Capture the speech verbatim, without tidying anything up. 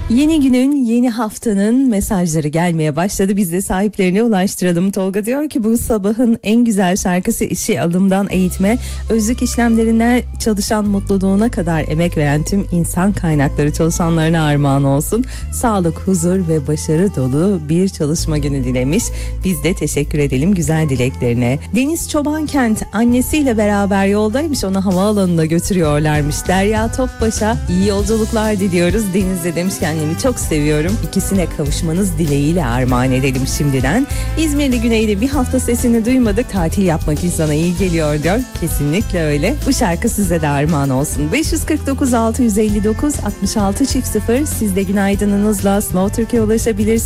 Yeni günün, yeni haftanın mesajları gelmeye başladı. Biz de sahiplerine ulaştıralım. Tolga diyor ki bu sabahın en güzel şarkısı işi alımdan eğitime, özlük işlemlerinden çalışan mutluluğuna kadar emek veren tüm insan kaynakları çalışanlarına armağan olsun. Sağlık, huzur ve başarı dolu bir çalışma günü dilemiş. Biz de teşekkür edelim güzel dileklerine. Deniz Çobankent annesiyle beraber yoldaymış. Onu havaalanına götürüyorlarmış. Derya Topbaş'a iyi yolculuklar diliyoruz. Deniz'de demişken annemi çok seviyorum. İkisine kavuşmanız dileğiyle armağan edelim şimdiden. İzmirli Güney'de bir hafta sesini duymadık. Tatil yapmak insana iyi geliyor diyor. Kesinlikle öyle. Bu şarkı size de armağan olsun. beş yüz kırk dokuz altı yüz elli dokuz altmış altı sıfır. Siz de günaydınınızla Slow Türkiye ulaşabilirsiniz.